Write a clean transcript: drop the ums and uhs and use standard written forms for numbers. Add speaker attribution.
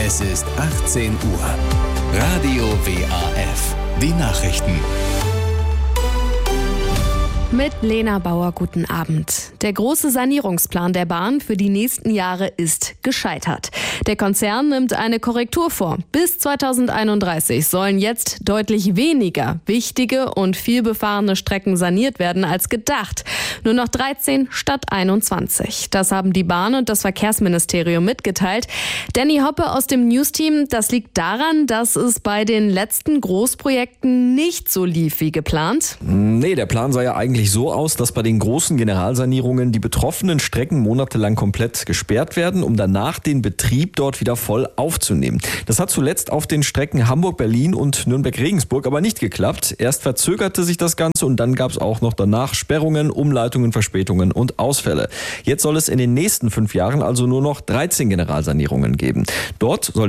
Speaker 1: Es ist 18 Uhr. Radio WAF. Die Nachrichten.
Speaker 2: Mit Lena Bauer, guten Abend. Der große Sanierungsplan der Bahn für die nächsten Jahre ist gescheitert. Der Konzern nimmt eine Korrektur vor. Bis 2031 sollen jetzt deutlich weniger wichtige und vielbefahrene Strecken saniert werden als gedacht. Nur noch 13 statt 21. Das haben die Bahn und das Verkehrsministerium mitgeteilt. Danny Hoppe aus dem News-Team, das liegt daran, dass es bei den letzten Großprojekten nicht so lief wie geplant.
Speaker 3: Nee, der Plan sah ja eigentlich so aus, dass bei den großen Generalsanierungen die betroffenen Strecken monatelang komplett gesperrt werden, um danach den Betrieb dort wieder voll aufzunehmen. Das hat zuletzt auf den Strecken Hamburg-Berlin und Nürnberg-Regensburg aber nicht geklappt. Erst verzögerte sich das Ganze und dann gab es auch noch danach Sperrungen, Umleitungen, Verspätungen und Ausfälle. Jetzt soll es in den nächsten 5 Jahren also nur noch 13 Generalsanierungen geben. Dort soll